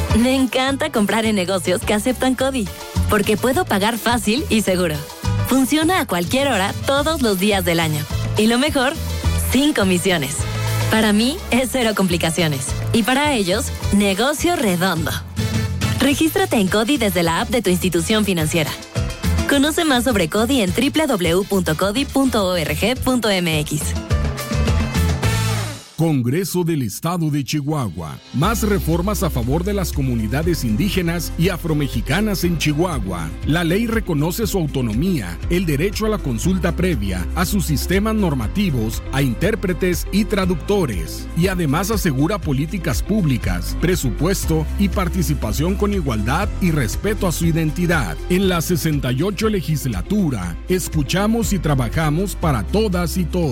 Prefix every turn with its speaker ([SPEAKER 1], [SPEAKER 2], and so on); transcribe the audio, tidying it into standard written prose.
[SPEAKER 1] Me encanta comprar en negocios que aceptan CODI, porque puedo pagar fácil y seguro. Funciona a cualquier hora, todos los días del año. Y lo mejor, sin comisiones. Para mí, es cero complicaciones. Y para ellos, negocio redondo. Regístrate en CODI desde la app de tu institución financiera. Conoce más sobre CODI en www.codi.org.mx.
[SPEAKER 2] Congreso del Estado de Chihuahua. Más reformas a favor de las comunidades indígenas y afromexicanas en Chihuahua. La ley reconoce su autonomía, el derecho a la consulta previa, a sus sistemas normativos, a intérpretes y traductores. Y además asegura políticas públicas, presupuesto y participación con igualdad y respeto a su identidad. En la 68 legislatura, escuchamos y trabajamos para todas y todos.